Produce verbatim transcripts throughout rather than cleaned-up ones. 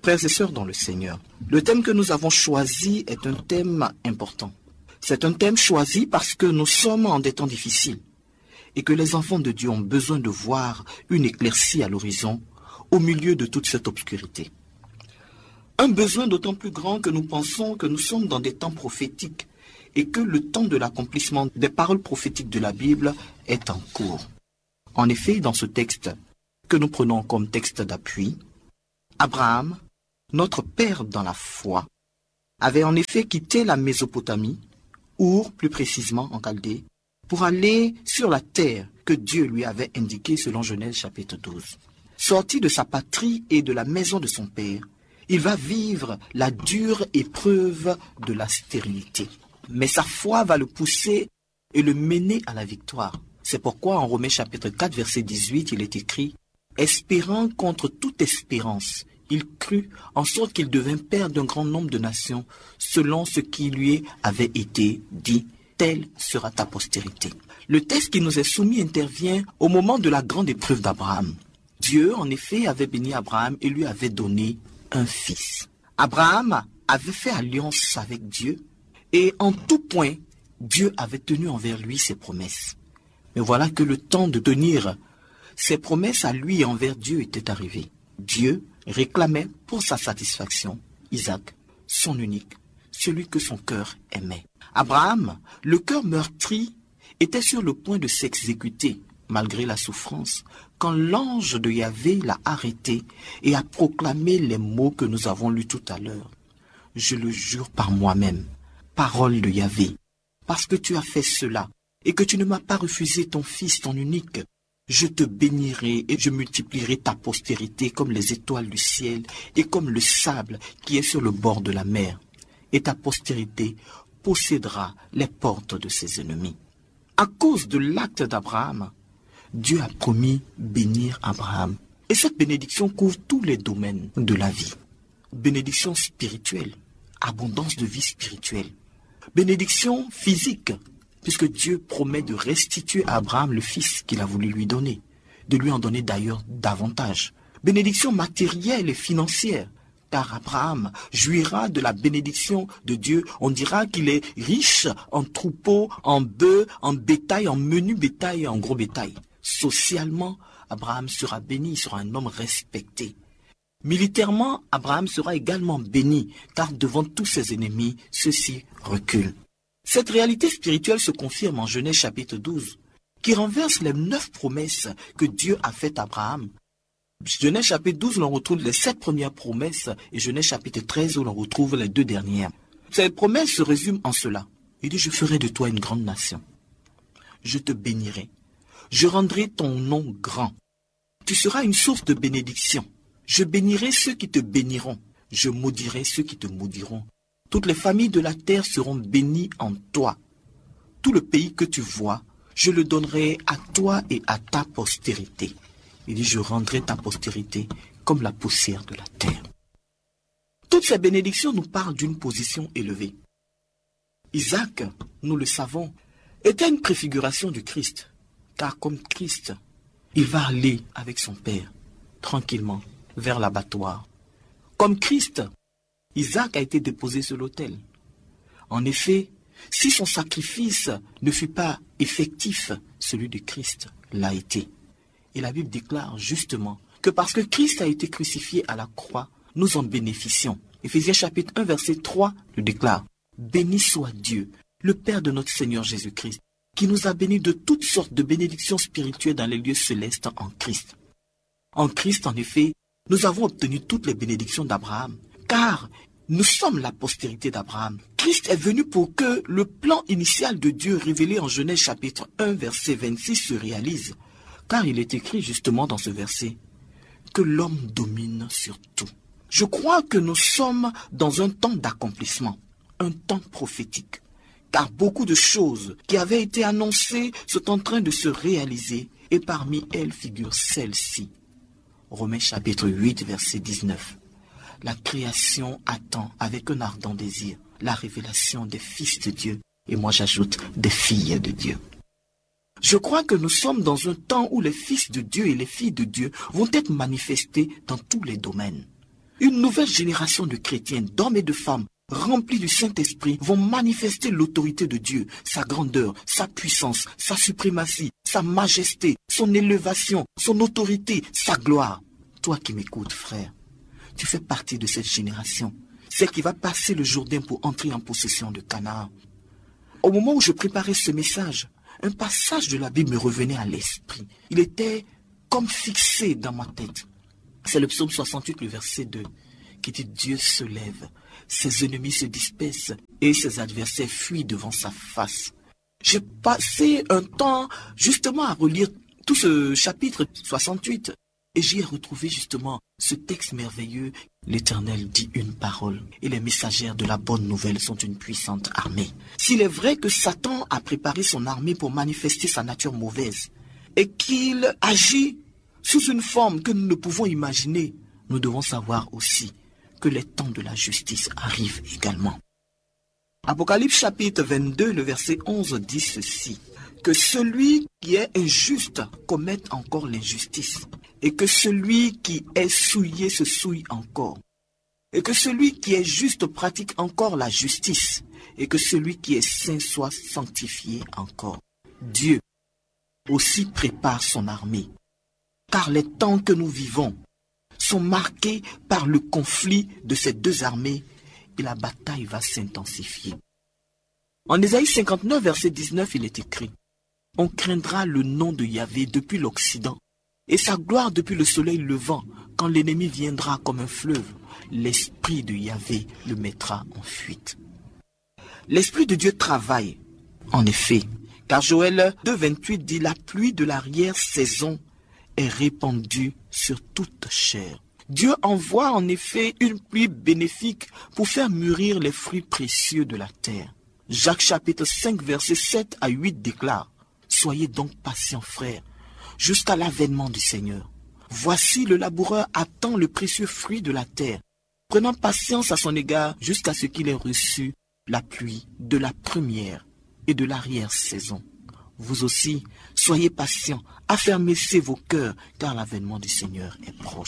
Frères et sœurs dans le Seigneur, le thème que nous avons choisi est un thème important. C'est un thème choisi parce que nous sommes en des temps difficiles et que les enfants de Dieu ont besoin de voir une éclaircie à l'horizon au milieu de toute cette obscurité. Un besoin d'autant plus grand que nous pensons que nous sommes dans des temps prophétiques et que le temps de l'accomplissement des paroles prophétiques de la Bible est en cours. En effet, dans ce texte que nous prenons comme texte d'appui, Abraham, notre père dans la foi, avait en effet quitté la Mésopotamie, Our plus précisément en Chaldée, pour aller sur la terre que Dieu lui avait indiquée selon Genèse chapitre douze. Sorti de sa patrie et de la maison de son père, il va vivre la dure épreuve de la stérilité. Mais sa foi va le pousser et le mener à la victoire. C'est pourquoi en Romains chapitre quatre, verset dix-huit, il est écrit « Espérant contre toute espérance, il crut en sorte qu'il devint père d'un grand nombre de nations, selon ce qui lui avait été dit, telle sera ta postérité. » Le texte qui nous est soumis intervient au moment de la grande épreuve d'Abraham. Dieu, en effet, avait béni Abraham et lui avait donné un fils. Abraham avait fait alliance avec Dieu et en tout point, Dieu avait tenu envers lui ses promesses. Mais voilà que le temps de tenir ses promesses à lui et envers Dieu était arrivé. Dieu réclamait pour sa satisfaction Isaac, son unique, celui que son cœur aimait. Abraham, le cœur meurtri, était sur le point de s'exécuter, malgré la souffrance, quand l'ange de Yahvé l'a arrêté et a proclamé les mots que nous avons lus tout à l'heure. « Je le jure par moi-même, parole de Yahvé, parce que tu as fait cela et que tu ne m'as pas refusé ton fils, ton unique, je te bénirai et je multiplierai ta postérité comme les étoiles du ciel et comme le sable qui est sur le bord de la mer. Et ta postérité possédera les portes de ses ennemis. » À cause de l'acte d'Abraham, Dieu a promis bénir Abraham. Et cette bénédiction couvre tous les domaines de la vie. Bénédiction spirituelle, abondance de vie spirituelle. Bénédiction physique, puisque Dieu promet de restituer à Abraham le fils qu'il a voulu lui donner, de lui en donner d'ailleurs davantage. Bénédiction matérielle et financière, car Abraham jouira de la bénédiction de Dieu. On dira qu'il est riche en troupeaux, en bœufs, en bétail, en menu bétail et en gros bétail. Socialement, Abraham sera béni, il sera un homme respecté. Militairement, Abraham sera également béni, car devant tous ses ennemis, ceux-ci reculent. Cette réalité spirituelle se confirme en Genèse chapitre douze, qui renverse les neuf promesses que Dieu a faites à Abraham. Genèse chapitre douze, où l'on retrouve les sept premières promesses, et Genèse chapitre treize, où l'on retrouve les deux dernières. Ces promesses se résument en cela. Il dit, je ferai de toi une grande nation. Je te bénirai. Je rendrai ton nom grand. Tu seras une source de bénédiction. Je bénirai ceux qui te béniront. Je maudirai ceux qui te maudiront. Toutes les familles de la terre seront bénies en toi. Tout le pays que tu vois, je le donnerai à toi et à ta postérité. Il dit, je rendrai ta postérité comme la poussière de la terre. Toutes ces bénédictions nous parlent d'une position élevée. Isaac, nous le savons, était une préfiguration du Christ. Car comme Christ, il va aller avec son Père, tranquillement, vers l'abattoir. Comme Christ, Isaac a été déposé sur l'autel. En effet, si son sacrifice ne fut pas effectif, celui de Christ l'a été. Et la Bible déclare justement que parce que Christ a été crucifié à la croix, nous en bénéficions. Éphésiens chapitre un, verset trois le déclare. « Béni soit Dieu, le Père de notre Seigneur Jésus-Christ, qui nous a bénis de toutes sortes de bénédictions spirituelles dans les lieux célestes en Christ. » En Christ, en effet, nous avons obtenu toutes les bénédictions d'Abraham, car nous sommes la postérité d'Abraham. Christ est venu pour que le plan initial de Dieu révélé en Genèse chapitre un, verset vingt-six se réalise, car il est écrit justement dans ce verset que l'homme domine sur tout. Je crois que nous sommes dans un temps d'accomplissement, un temps prophétique, car beaucoup de choses qui avaient été annoncées sont en train de se réaliser, et parmi elles figure celle-ci. Romains chapitre huit, verset dix-neuf. La création attend avec un ardent désir la révélation des fils de Dieu, et moi j'ajoute des filles de Dieu. Je crois que nous sommes dans un temps où les fils de Dieu et les filles de Dieu vont être manifestés dans tous les domaines. Une nouvelle génération de chrétiens, d'hommes et de femmes, remplis du Saint-Esprit, vont manifester l'autorité de Dieu, sa grandeur, sa puissance, sa suprématie, sa majesté, son élévation, son autorité, sa gloire. Toi qui m'écoutes, frère, tu fais partie de cette génération, celle qui va passer le Jourdain pour entrer en possession de Canaan. Au moment où je préparais ce message, un passage de la Bible me revenait à l'esprit. Il était comme fixé dans ma tête. C'est le psaume soixante-huit, le verset deux, qui dit « Dieu se lève, ses ennemis se dispersent et ses adversaires fuient devant sa face. » J'ai passé un temps justement à relire tout ce chapitre soixante-huit et j'y ai retrouvé justement ce texte merveilleux. L'Éternel dit une parole et les messagères de la bonne nouvelle sont une puissante armée. S'il est vrai que Satan a préparé son armée pour manifester sa nature mauvaise et qu'il agit sous une forme que nous ne pouvons imaginer, nous devons savoir aussi que les temps de la justice arrivent également. Apocalypse chapitre vingt-deux, le verset onze dit ceci, que celui qui est injuste commette encore l'injustice, et que celui qui est souillé se souille encore, et que celui qui est juste pratique encore la justice, et que celui qui est saint soit sanctifié encore. Dieu aussi prépare son armée, car les temps que nous vivons sont marqués par le conflit de ces deux armées et la bataille va s'intensifier. En Ésaïe cinquante-neuf, verset dix-neuf, il est écrit « On craindra le nom de Yahvé depuis l'Occident, et sa gloire depuis le soleil levant, quand l'ennemi viendra comme un fleuve, l'esprit de Yahvé le mettra en fuite. » L'esprit de Dieu travaille, en effet, car Joël deux, vingt-huit dit « La pluie de l'arrière-saison est répandue sur toute chair. » Dieu envoie en effet une pluie bénéfique pour faire mûrir les fruits précieux de la terre. Jacques chapitre cinq, versets sept à huit déclare « Soyez donc patients, frères, jusqu'à l'avènement du Seigneur. Voici le laboureur attend le précieux fruit de la terre, prenant patience à son égard jusqu'à ce qu'il ait reçu la pluie de la première et de l'arrière-saison. Vous aussi, soyez patients, affermissez vos cœurs, car l'avènement du Seigneur est proche. »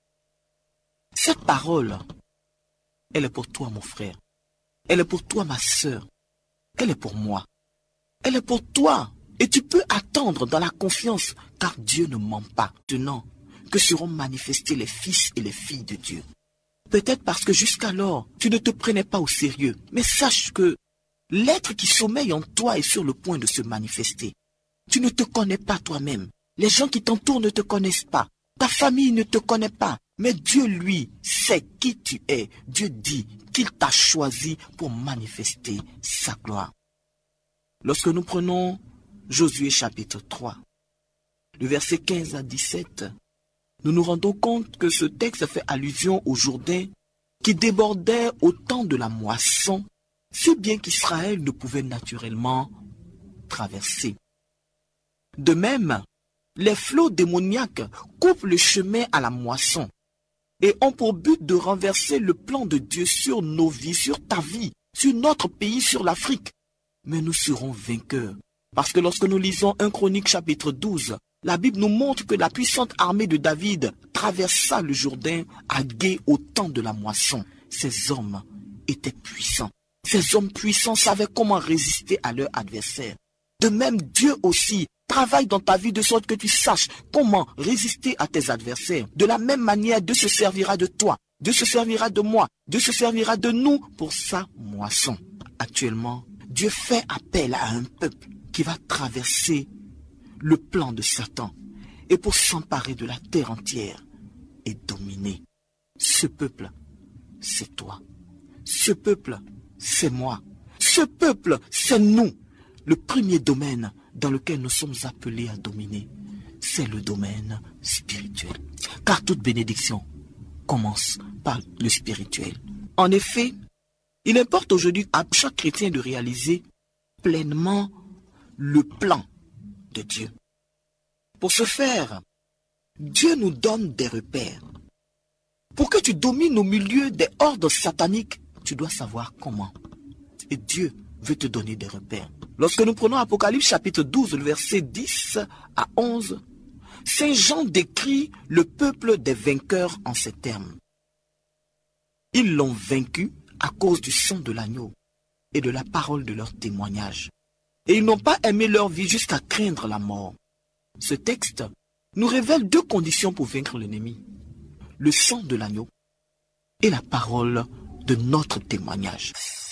Cette parole, elle est pour toi, mon frère. Elle est pour toi, ma sœur. Elle est pour moi. Elle est pour toi. Et tu peux attendre dans la confiance, car Dieu ne ment pas. Maintenant que seront manifestés les fils et les filles de Dieu. Peut-être parce que jusqu'alors, tu ne te prenais pas au sérieux. Mais sache que l'être qui sommeille en toi est sur le point de se manifester. Tu ne te connais pas toi-même. Les gens qui t'entourent ne te connaissent pas. Ta famille ne te connaît pas. Mais Dieu, lui, sait qui tu es. Dieu dit qu'il t'a choisi pour manifester sa gloire. Lorsque nous prenons Josué chapitre trois, le verset quinze à dix-sept, nous nous rendons compte que ce texte fait allusion au Jourdain qui débordait au temps de la moisson, si bien qu'Israël ne pouvait naturellement traverser. De même, les flots démoniaques coupent le chemin à la moisson et ont pour but de renverser le plan de Dieu sur nos vies, sur ta vie, sur notre pays, sur l'Afrique. Mais nous serons vainqueurs. Parce que lorsque nous lisons un Chronique chapitre douze, la Bible nous montre que la puissante armée de David traversa le Jourdain à gué au temps de la moisson. Ces hommes étaient puissants. Ces hommes puissants savaient comment résister à leurs adversaires. De même, Dieu aussi travaille dans ta vie de sorte que tu saches comment résister à tes adversaires. De la même manière, Dieu se servira de toi, Dieu se servira de moi, Dieu se servira de nous pour sa moisson. Actuellement, Dieu fait appel à un peuple qui va traverser le plan de Satan et pour s'emparer de la terre entière et dominer. Ce peuple, c'est toi. Ce peuple, c'est moi. Ce peuple, c'est nous. Le premier domaine dans lequel nous sommes appelés à dominer, c'est le domaine spirituel. Car toute bénédiction commence par le spirituel. En effet, il importe aujourd'hui à chaque chrétien de réaliser pleinement le plan de Dieu. Pour ce faire, Dieu nous donne des repères. Pour que tu domines au milieu des hordes sataniques, tu dois savoir comment. Et Dieu veut te donner des repères. Lorsque nous prenons Apocalypse chapitre douze, le verset dix à onze, Saint Jean décrit le peuple des vainqueurs en ces termes. Ils l'ont vaincu à cause du sang de l'agneau et de la parole de leur témoignage. Et ils n'ont pas aimé leur vie jusqu'à craindre la mort. Ce texte nous révèle deux conditions pour vaincre l'ennemi: le sang de l'agneau et la parole de notre témoignage.